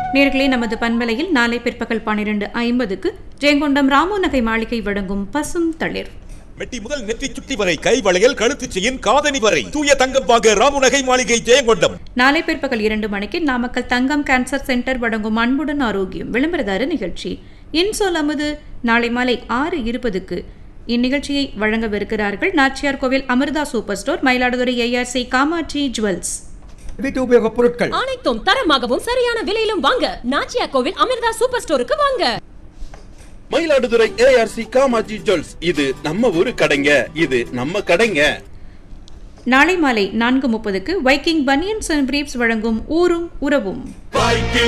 நேர்களே, நமது பண்பலையில் நாளை பிற்பகல் 12:50 ஜெயங்கொண்டம் ராமு நகை மாளிகை வழங்கும் பசும் தளிர். மெட்டி முதல் நெற்றி சுட்டி வரை, கை வளையல், கழுத்து செயின், காதணி வரை தூய தங்கம் வாங்க ராமு நகை மாளிகை ஜெயங்கொண்டம். நாளை பிற்பகல் 2 மணிக்கு நாமக்கல் தங்கம் கேன்சர் சென்டர் வழங்கும் அன்புடன் ஆரோக்கியம் விளம்பரதார நிகழ்ச்சி. இன்சொல் அமுது நாளை மாலை 6:20 இந்நிகழ்ச்சியை வழங்கவிருக்கிறார்கள் நாச்சியார் கோவில் Amrita super store, Mayiladuthurai ARC Kamakshi jewels. வீட்டு உபயோகப் பொருட்கள் அனைத்தும் தரமாகவும் சரியான விலையிலும் வாங்க நாச்சியார் கோவில் அமிர்தா சூப்பர் ஸ்டோருக்கு வாங்க. மயிலாடுதுறை ARC காமாட்சி ஜுவல்ஸ், இது நம்ம ஊரு கடைங்க, இது நம்ம கடைங்க. நாளை மாலை 4:30 வைக்கிங் பனியன்ஸ் அண்ட் பிரீப்ஸ் வழங்கும் ஊரும் உறவும்.